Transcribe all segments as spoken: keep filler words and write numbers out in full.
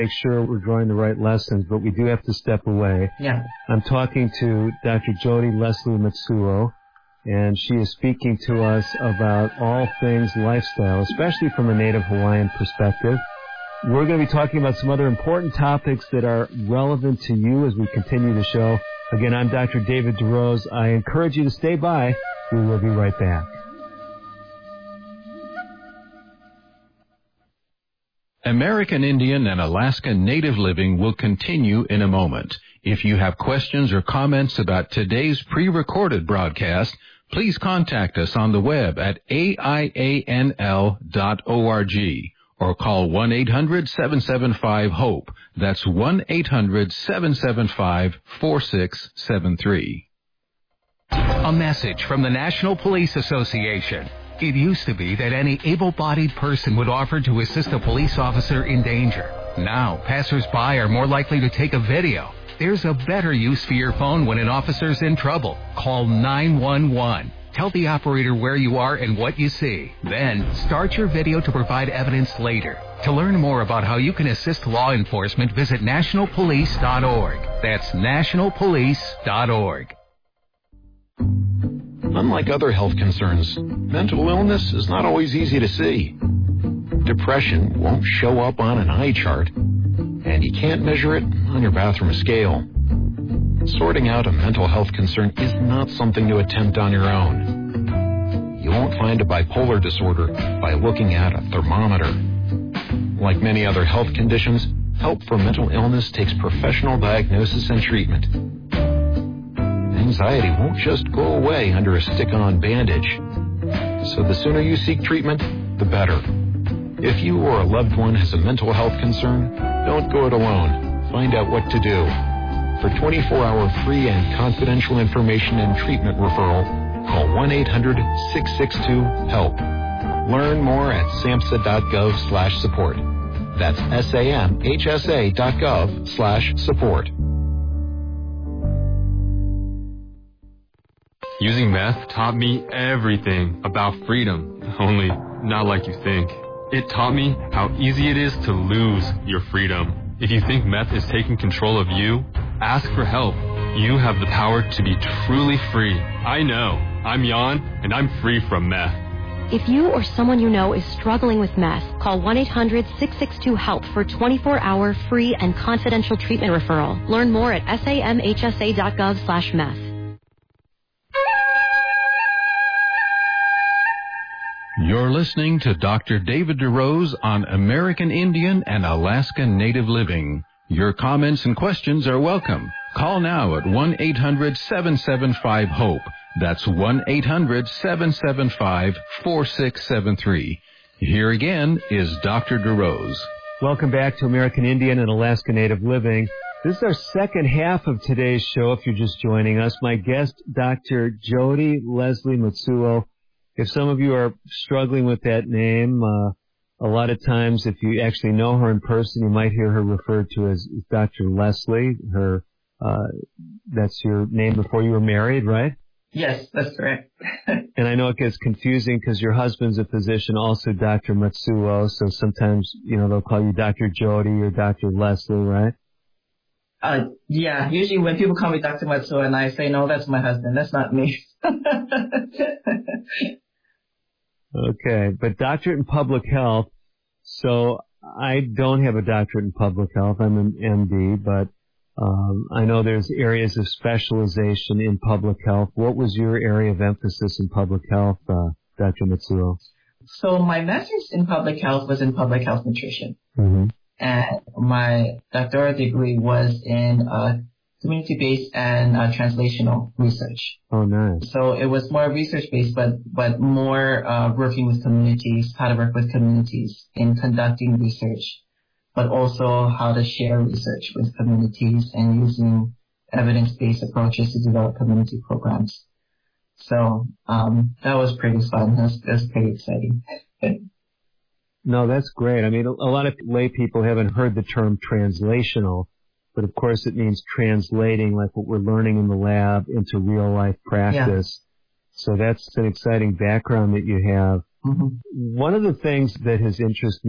make sure we're drawing the right lessons, but we do have to step away. Yeah. I'm talking to Doctor Jody Leslie Matsuo, and she is speaking to us about all things lifestyle, especially from a Native Hawaiian perspective. We're going to be talking about some other important topics that are relevant to you as we continue the show. Again, I'm Doctor David DeRose. I encourage you to stay by. We will be right back. American Indian and Alaska Native Living will continue in a moment. If you have questions or comments about today's pre-recorded broadcast, please contact us on the web at A I A N L dot org or call one eight hundred seven seven five HOPE. That's one eight hundred seven seven five four six seven three. A message from the National Police Association. It used to be that any able-bodied person would offer to assist a police officer in danger. Now, passers-by are more likely to take a video. There's a better use for your phone when an officer's in trouble. Call nine one one. Tell the operator where you are and what you see. Then, start your video to provide evidence later. To learn more about how you can assist law enforcement, visit national police dot org. That's national police dot org. Unlike other health concerns, mental illness is not always easy to see. Depression won't show up on an eye chart, and you can't measure it on your bathroom scale. Sorting out a mental health concern is not something to attempt on your own. You won't find a bipolar disorder by looking at a thermometer. Like many other health conditions, help for mental illness takes professional diagnosis and treatment. Anxiety won't just go away under a stick-on bandage. So the sooner you seek treatment, the better. If you or a loved one has a mental health concern, don't go it alone. Find out what to do. For twenty-four hour free and confidential information and treatment referral, call one eight hundred six six two HELP. Learn more at samhsa dot gov slash support. That's S A M H S A dot gov slash support. Using meth taught me everything about freedom, only not like you think. It taught me how easy it is to lose your freedom. If you think meth is taking control of you, ask for help. You have the power to be truly free. I know. I'm Jan, and I'm free from meth. If you or someone you know is struggling with meth, call one eight hundred six six two HELP for twenty-four hour free and confidential treatment referral. Learn more at S A M H S A dot gov slash meth. You're listening to Doctor David DeRose on American Indian and Alaska Native Living. Your comments and questions are welcome. Call now at one eight hundred seven seven five HOPE. That's one eight hundred seven seven five four six seven three. Here again is Doctor DeRose. Welcome back to American Indian and Alaska Native Living. This is our second half of today's show, if you're just joining us. My guest, Doctor Jody Leslie Matsuo. If some of you are struggling with that name, uh, a lot of times if you actually know her in person, you might hear her referred to as Doctor Leslie. Her, uh, that's your name before you were married, right? Yes, that's correct. And I know it gets confusing because your husband's a physician, also Doctor Matsuo, so sometimes, you know, they'll call you Doctor Jody or Doctor Leslie, right? Uh, yeah, usually when people call me Doctor Matsuo and I say, no, that's my husband, that's not me. Okay, but doctorate in public health. So I don't have a doctorate in public health. I'm an M D, but um, I know there's areas of specialization in public health. What was your area of emphasis in public health, uh, Doctor Matsuo? So my master's in public health was in public health nutrition. Mm-hmm. And my doctoral degree was in uh, community-based and uh, translational research. Oh, nice. So it was more research-based, but but more uh, working with communities, how to work with communities in conducting research, but also how to share research with communities and using evidence-based approaches to develop community programs. So um, that was pretty fun. That was, that was pretty exciting. No, that's great. I mean, a, a lot of lay people haven't heard the term translational. But of course it means translating like what we're learning in the lab into real life practice. Yeah. So that's an exciting background that you have. Mm-hmm. One of the things that has interested me,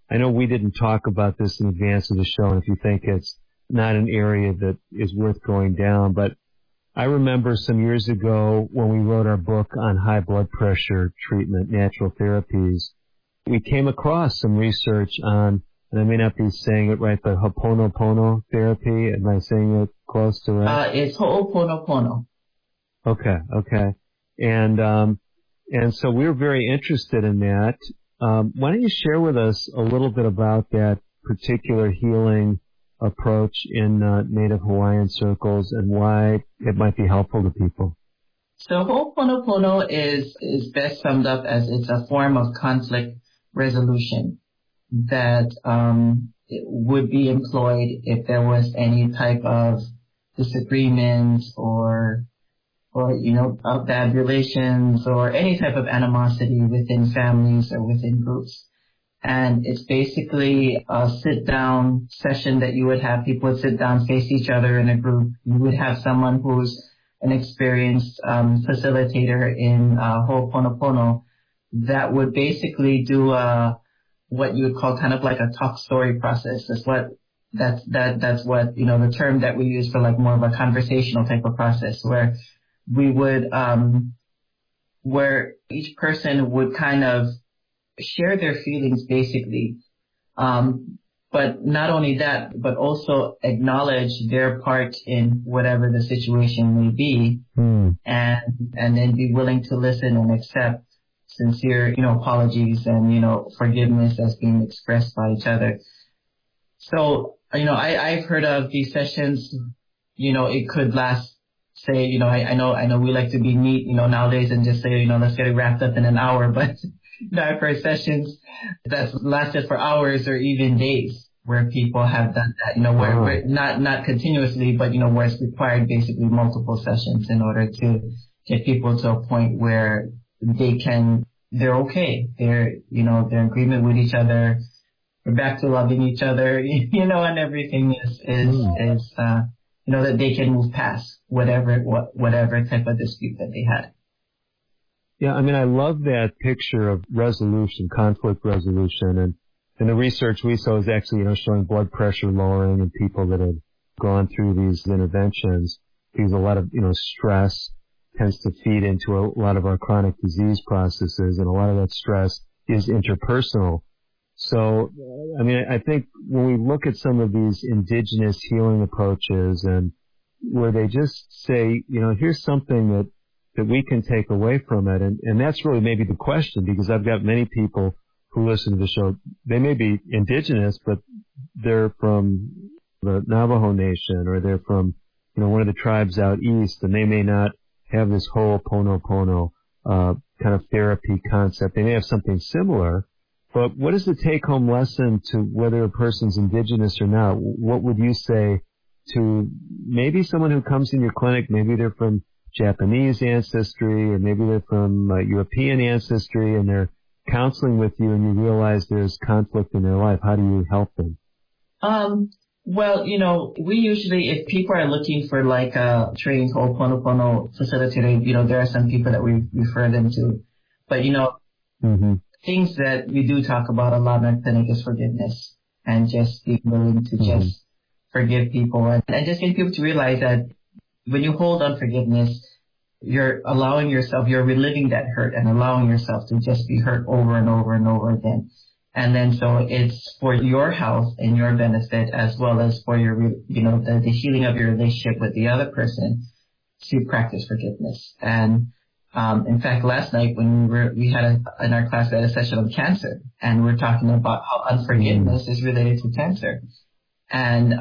I know we didn't talk about this in advance of the show, and if you think it's not an area that is worth going down, but I remember some years ago when we wrote our book on high blood pressure treatment, natural therapies, we came across some research on, and I may not be saying it right, but Ho'oponopono therapy. Am I saying it close to right? Uh, it's Ho'oponopono. Okay, okay. And, um, and so we're very interested in that. Um, why don't you share with us a little bit about that particular healing approach in uh, Native Hawaiian circles and why it might be helpful to people? So Ho'oponopono is, is best summed up as it's a form of conflict resolution that um, would be employed if there was any type of disagreement or, or you know, uh, bad relations or any type of animosity within families or within groups. And it's basically a sit-down session that you would have. People would sit down, face each other in a group. You would have someone who's an experienced um, facilitator in uh, Ho'oponopono that would basically do a, what you would call kind of like a talk story process. That's what, that's, that, that's what, you know, the term that we use for like more of a conversational type of process where we would, um, where each person would kind of share their feelings basically. Um, but not only that, but also acknowledge their part in whatever the situation may be, mm. and, and then be willing to listen and accept sincere, you know, apologies and, you know, forgiveness as being expressed by each other. So, you know, I, I've heard of these sessions, you know, it could last, say, you know, I, I know, I know we like to be neat, you know, nowadays and just say, you know, let's get it wrapped up in an hour, but I've heard sessions that's lasted for hours or even days where people have done that, you know, where, where not, not continuously, but, you know, where it's required basically multiple sessions in order to get people to a point where they can, they're okay. They're, you know, they're in agreement with each other. We're back to loving each other, you know, and everything is, is, mm. is, uh, you know, that they can move past whatever, what, whatever type of dispute that they had. Yeah, I mean, I love that picture of resolution, conflict resolution, and, and the research we saw is actually, you know, showing blood pressure lowering in people that have gone through these interventions because a lot of, you know, stress tends to feed into a lot of our chronic disease processes, and a lot of that stress is interpersonal. So, I mean, I think when we look at some of these indigenous healing approaches and where they just say, you know, here's something that that we can take away from it. And, and that's really maybe the question, because I've got many people who listen to the show. They may be indigenous, but they're from the Navajo Nation, or they're from, you know, one of the tribes out east, and they may not have this Ho'oponopono uh, kind of therapy concept. They may have something similar, but what is the take-home lesson to whether a person's indigenous or not? What would you say to maybe someone who comes in your clinic, maybe they're from Japanese ancestry, or maybe they're from uh, European ancestry, and they're counseling with you and you realize there's conflict in their life? How do you help them? Um, well, you know, we usually, if people are looking for like a trained Ho'oponopono facilitator, you know, there are some people that we refer them to. But, you know, mm-hmm. things that we do talk about a lot in our clinic is forgiveness, and just being willing to mm-hmm. just forgive people, and, and just get people to realize that when you hold on forgiveness, you're allowing yourself, you're reliving that hurt and allowing yourself to just be hurt over and over and over again. And then so it's for your health and your benefit, as well as for your, you know, the, the healing of your relationship with the other person, to practice forgiveness. And um, in fact, last night when we were, we had a, in our class, we had a session on cancer, and we're talking about how unforgiveness is related to cancer. And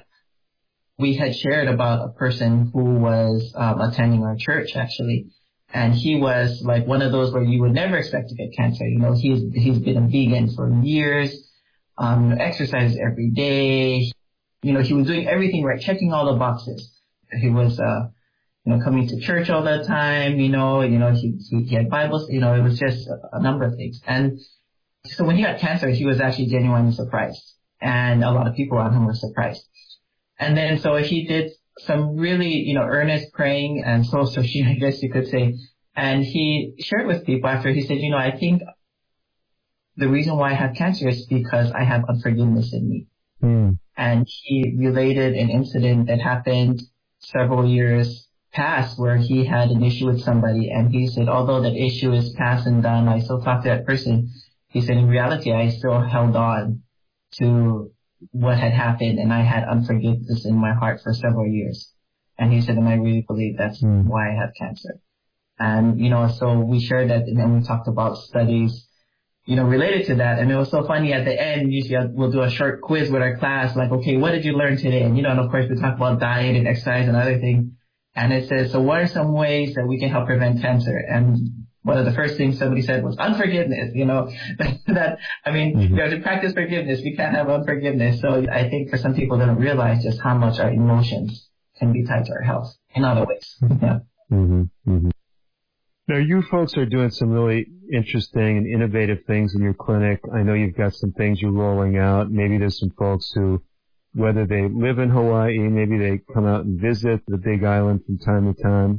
we had shared about a person who was um, attending our church, actually, and he was like one of those where you would never expect to get cancer. You know, he's he's been a vegan for years, um, exercises every day. You know, he was doing everything right, checking all the boxes. He was, uh, you know, coming to church all the time. You know, you know, he he, he had Bibles. You know, it was just a, a number of things. And so when he got cancer, he was actually genuinely surprised, and a lot of people around him were surprised. And then so he did some really, you know, earnest praying and soul searching, I guess you could say. And he shared with people after, he said, you know, I think the reason why I have cancer is because I have unforgiveness in me. Mm. And he related an incident that happened several years past where he had an issue with somebody, and he said, although that issue is past and done, I still talk to that person. He said, in reality, I still held on to what had happened, and I had unforgiveness in my heart for several years. And he said, and I really believe that's mm. why I have cancer. And, you know, so we shared that, and then we talked about studies, you know, related to that. And it was so funny at the end, usually we'll do a short quiz with our class, like, okay, what did you learn today? And, you know, and of course we talk about diet and exercise and other things. And it says, so what are some ways that we can help prevent cancer? And one of the first things somebody said was unforgiveness, you know, that, I mean, mm-hmm. we have to practice forgiveness. We can't have unforgiveness. So I think for some people they don't realize just how much our emotions can be tied to our health in other ways. Yeah. Mm-hmm. Mm-hmm. Now, you folks are doing some really interesting and innovative things in your clinic. I know you've got some things you're rolling out. Maybe there's some folks who, whether they live in Hawaii, maybe they come out and visit the Big Island from time to time.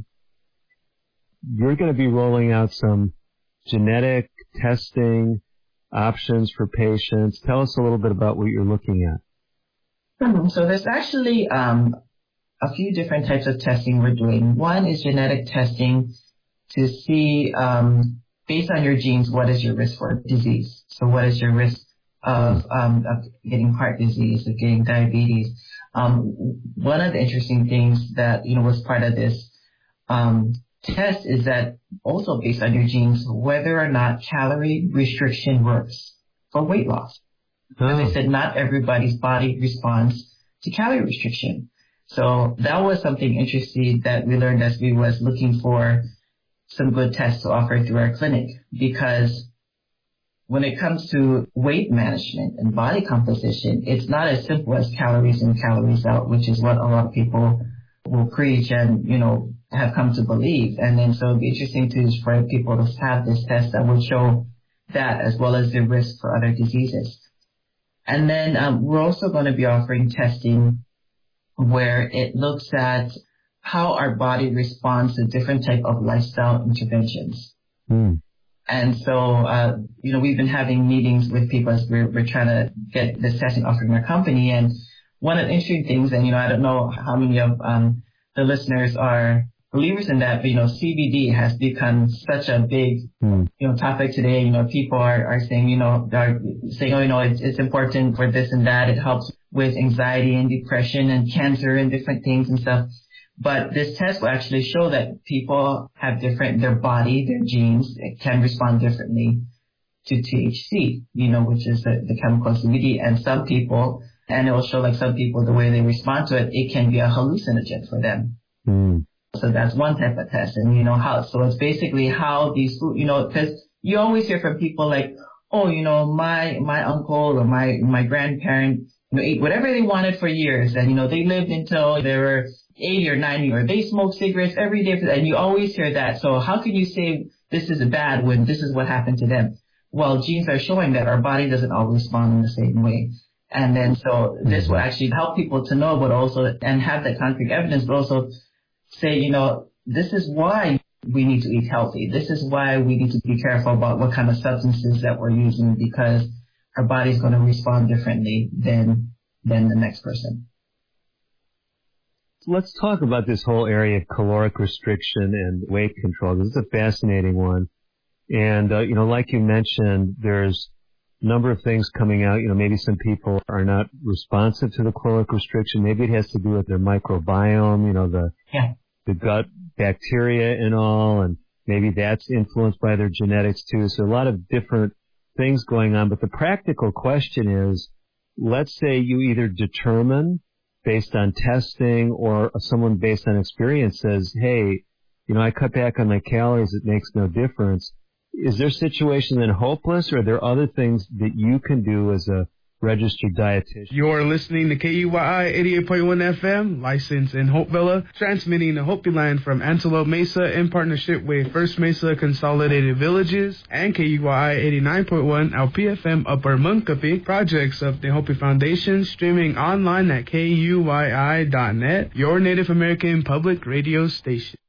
You're going to be rolling out some genetic testing options for patients. Tell us a little bit about what you're looking at. So there's actually um, a few different types of testing we're doing. One is genetic testing to see, um, based on your genes, what is your risk for disease. So what is your risk of, um, of getting heart disease, of getting diabetes. Um, one of the interesting things that, you know, was part of this um, test is that also based on your genes, whether or not calorie restriction works for weight loss. Oh. As I said, not everybody's body responds to calorie restriction. So that was something interesting that we learned as we was looking for some good tests to offer through our clinic, because when it comes to weight management and body composition, it's not as simple as calories in, calories out, which is what a lot of people will preach and, you know, have come to believe. And then so it'd be interesting to for people to have this test that would show that, as well as the risk for other diseases. And then um, we're also going to be offering testing where it looks at how our body responds to different type of lifestyle interventions. Mm. And so, uh, you know, we've been having meetings with people as we're, we're trying to get this testing offered in our company. And one of the interesting things, and, you know, I don't know how many of um, the listeners are believers in that, but, you know, C B D has become such a big, mm. you know, topic today. You know, people are, are saying, you know, are saying, oh, you know, it's, it's important for this and that. It helps with anxiety and depression and cancer and different things and stuff. But this test will actually show that people have different, their body, their genes can respond differently to T H C, you know, which is the, the chemical C B D. And some people, and it will show like some people, the way they respond to it, it can be a hallucinogen for them. Mm. So that's one type of test. And, you know, how, so it's basically how these food, you know, because you always hear from people like, oh, you know, my, my uncle or my, my grandparent, you know, ate whatever they wanted for years. And, you know, they lived until they were eighty or ninety, or they smoke cigarettes every day, and you always hear that. So how can you say this is bad when this is what happened to them? Well, genes are showing that our body doesn't always respond in the same way. And then so this will actually help people to know, but also, and have that concrete evidence, but also say, you know, this is why we need to eat healthy. This is why we need to be careful about what kind of substances that we're using, because our body's going to respond differently than, than the next person. Let's talk about this whole area of caloric restriction and weight control. This is a fascinating one. And, uh, you know, like you mentioned, there's a number of things coming out. You know, maybe some people are not responsive to the caloric restriction. Maybe it has to do with their microbiome, you know, the, yeah. the gut bacteria and all. And maybe that's influenced by their genetics too. So a lot of different things going on. But the practical question is, let's say you either determine based on testing, or someone based on experience says, hey, you know, I cut back on my calories, it makes no difference. Is their situation then hopeless, or are there other things that you can do as a registered dietitian? You're listening to K U Y I eighty-eight point one F M, licensed in Hopevilla, transmitting the Hopi line from Antelope Mesa in partnership with First Mesa Consolidated Villages and K U Y I eighty-nine point one L P F M Upper Munkapi, projects of the Hopi Foundation, streaming online at K U Y I dot net, your Native American public radio station.